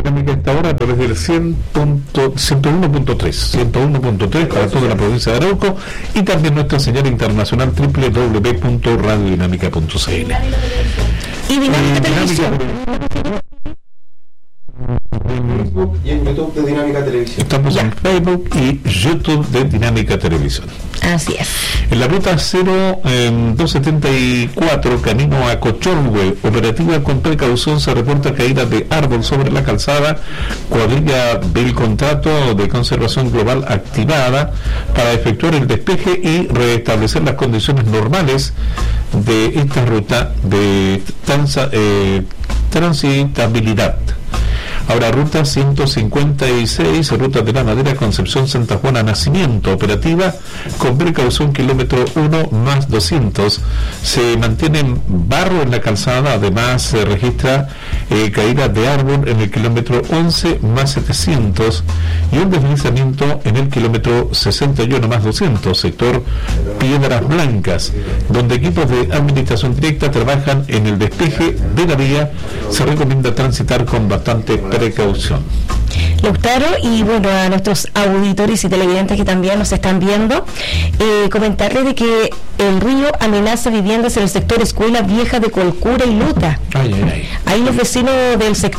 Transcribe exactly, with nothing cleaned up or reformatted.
Dinámica a esta hora a través del cien ciento uno punto tres ciento uno punto tres para toda la provincia de Arauco, y también nuestra señal internacional doble u doble u doble u punto radio dinámica punto c l. Y Dinámica eh, Televisión. Facebook y en YouTube de Dinámica Televisión. Estamos ya en Facebook y YouTube de Dinámica Televisión. Así es. En la ruta cero eh, doscientos setenta y cuatro, camino a Cocholhue, operativa con precaución, se reporta caída de árbol sobre la calzada. Cuadrilla del contrato de conservación global activada para efectuar el despeje y restablecer las condiciones normales de esta ruta de transa, eh, transitabilidad. Ahora, ruta ciento cincuenta y seis, ruta de la Madera, Concepción Santa Juana Nacimiento, operativa con precaución, kilómetro uno más doscientos. Se mantiene barro en la calzada, además se registra eh, caída de árbol en el kilómetro once más setecientos y un deslizamiento en el kilómetro sesenta y uno más doscientos, sector Piedras Blancas, donde equipos de administración directa trabajan en el despeje de la vía. Se recomienda transitar con bastante precaución. Lautaro, y bueno, a nuestros auditores y televidentes que también nos están viendo, eh, comentarles de que el río amenaza viviendas en el sector Escuela Vieja de Colcura y Luta. Ay, ay, ay. Ahí los vecinos del sector